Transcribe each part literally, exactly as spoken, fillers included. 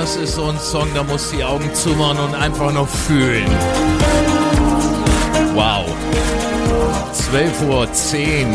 das ist so ein Song, da musst du die Augen zumachen und einfach noch fühlen. Wow. zwölf Uhr zehn.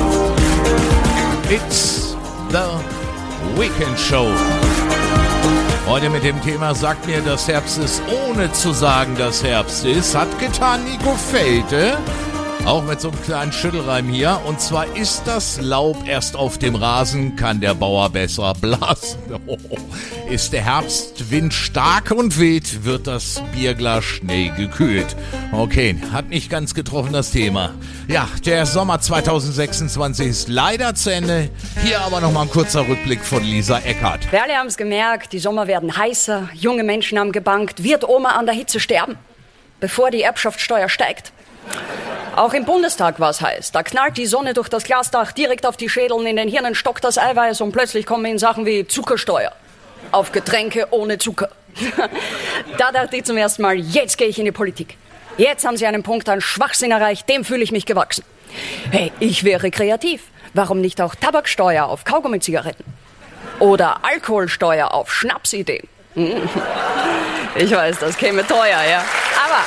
It's the Weekend Show. Heute mit dem Thema sagt mir, dass Herbst ist, ohne zu sagen, dass Herbst ist. Hat getan Nico Felte. Auch mit so einem kleinen Schüttelreim hier. Und zwar ist das Laub erst auf dem Rasen, kann der Bauer besser blasen. Oh. Ist der Herbstwind stark und weht, wird das Bierglas schnell gekühlt. Okay, hat nicht ganz getroffen das Thema. Ja, der Sommer zwanzig sechsundzwanzig ist leider zu Ende. Hier aber nochmal ein kurzer Rückblick von Lisa Eckhardt. Wir alle haben es gemerkt, die Sommer werden heißer, junge Menschen haben gebankt. Wird Oma an der Hitze sterben, bevor die Erbschaftssteuer steigt? Auch im Bundestag war es heiß. Da knallt die Sonne durch das Glasdach direkt auf die Schädeln, in den Hirnen stockt das Eiweiß und plötzlich kommen in Sachen wie Zuckersteuer auf Getränke ohne Zucker. Da dachte ich zum ersten Mal, jetzt gehe ich in die Politik. Jetzt haben sie einen Punkt an Schwachsinn erreicht, dem fühle ich mich gewachsen. Hey, ich wäre kreativ. Warum nicht auch Tabaksteuer auf Kaugummi-Zigaretten? Oder Alkoholsteuer auf Schnapsideen? Ich weiß, das käme teuer, ja. Aber...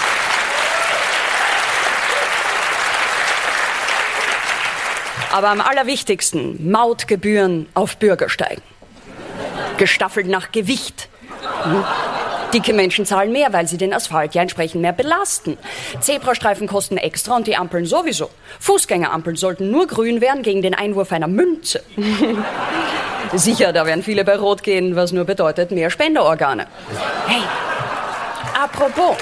Aber am allerwichtigsten, Mautgebühren auf Bürgersteigen. Gestaffelt nach Gewicht. Hm. Dicke Menschen zahlen mehr, weil sie den Asphalt ja entsprechend mehr belasten. Zebrastreifen kosten extra und die Ampeln sowieso. Fußgängerampeln sollten nur grün werden gegen den Einwurf einer Münze. Sicher, da werden viele bei Rot gehen, was nur bedeutet mehr Spenderorgane. Hey, apropos...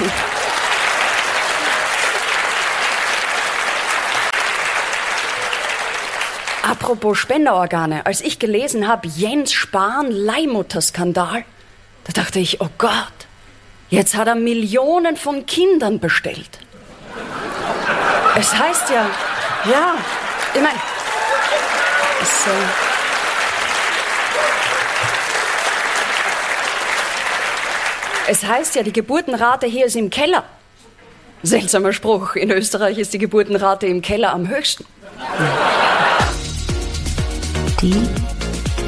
Apropos Spenderorgane, als ich gelesen habe, Jens Spahn Leihmutterskandal, da dachte ich, oh Gott, jetzt hat er Millionen von Kindern bestellt. Es heißt ja, ja, ich meine, es, äh, es heißt ja, die Geburtenrate hier ist im Keller. Seltsamer Spruch, in Österreich ist die Geburtenrate im Keller am höchsten. Die